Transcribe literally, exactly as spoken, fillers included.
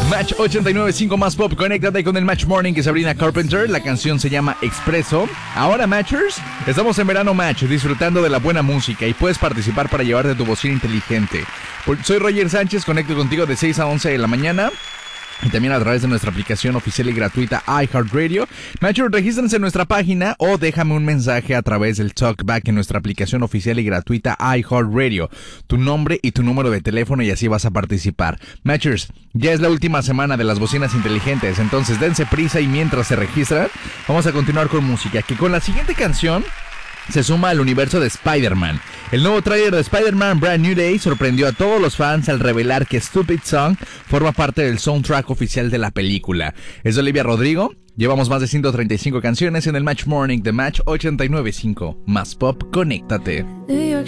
Match ochenta y nueve punto cinco más pop, conéctate con el Match Morning, que es Sabrina Carpenter. La canción se llama Expreso. Ahora, Matchers, estamos en verano Match, disfrutando de la buena música, y puedes participar para llevarte tu bocina inteligente. Soy Roger Sánchez, conecto contigo de seis a once de la mañana. Y también a través de nuestra aplicación oficial y gratuita iHeartRadio. Matchers, regístrense en nuestra página o déjame un mensaje a través del TalkBack en nuestra aplicación oficial y gratuita iHeartRadio. Tu nombre y tu número de teléfono, y así vas a participar. Matchers, ya es la última semana de las bocinas inteligentes, entonces dense prisa, y mientras se registran, vamos a continuar con música, que con la siguiente canción se suma al universo de Spider-Man. El nuevo tráiler de Spider-Man Brand New Day sorprendió a todos los fans al revelar que Stupid Song forma parte del soundtrack oficial de la película. Es de Olivia Rodrigo. Llevamos más de ciento treinta y cinco canciones en el Match Morning de Match ochenta y nueve punto cinco. Más pop, conéctate. New York